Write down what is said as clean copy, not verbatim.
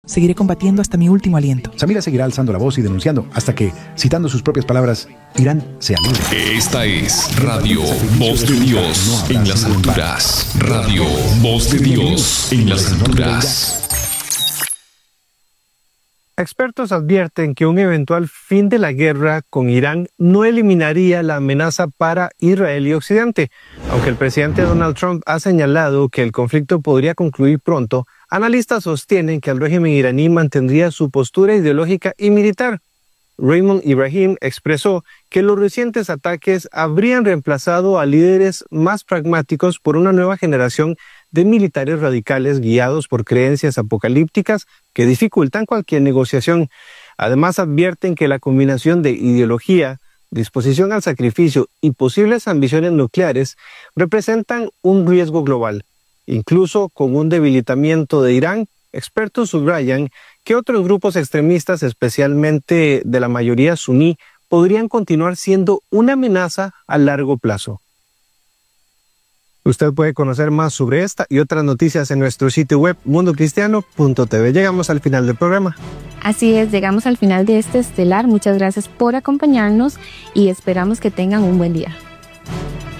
Seguiré combatiendo hasta mi último aliento. Samira seguirá alzando la voz y denunciando hasta que, citando sus propias palabras, Irán sea libre. Esta es Radio Voz de Dios en las alturas. Radio Voz de Dios en las alturas. Expertos advierten que un eventual fin de la guerra con Irán no eliminaría la amenaza para Israel y Occidente. Aunque el presidente Donald Trump ha señalado que el conflicto podría concluir pronto, analistas sostienen que el régimen iraní mantendría su postura ideológica y militar. Raymond Ibrahim expresó que los recientes ataques habrían reemplazado a líderes más pragmáticos por una nueva generación de militares radicales guiados por creencias apocalípticas que dificultan cualquier negociación. Además, advierten que la combinación de ideología, disposición al sacrificio y posibles ambiciones nucleares representan un riesgo global. Incluso con un debilitamiento de Irán, expertos subrayan que otros grupos extremistas, especialmente de la mayoría suní, podrían continuar siendo una amenaza a largo plazo. Usted puede conocer más sobre esta y otras noticias en nuestro sitio web mundocristiano.tv. Llegamos al final del programa. Así es, llegamos al final de este estelar. Muchas gracias por acompañarnos y esperamos que tengan un buen día.